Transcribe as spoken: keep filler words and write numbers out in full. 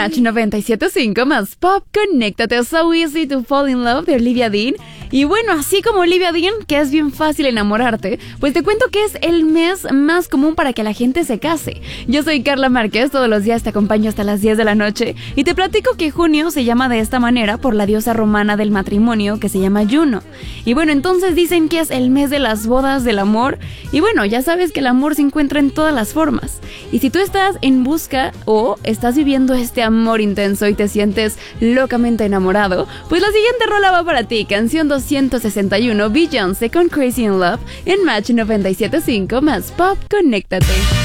Match noventa y siete punto cinco más Pop, conéctate. So Easy to Fall in Love de Olivia Dean. Y bueno, así como Olivia Dean, que es bien fácil enamorarte, pues te cuento que es el mes más común para que la gente se case. Yo soy Carla Márquez, todos los días te acompaño hasta las diez de la noche y te platico que junio se llama de esta manera por la diosa romana del matrimonio que se llama Juno. Y bueno, entonces dicen que es el mes de las bodas, del amor. Y bueno, ya sabes que el amor se encuentra en todas las formas. Y si tú estás en busca o estás viviendo este amor intenso y te sientes locamente enamorado, pues la siguiente rola va para ti, canción doscientos sesenta y uno, Beyoncé con Crazy in Love en Match noventa y siete punto cinco más Pop, conéctate.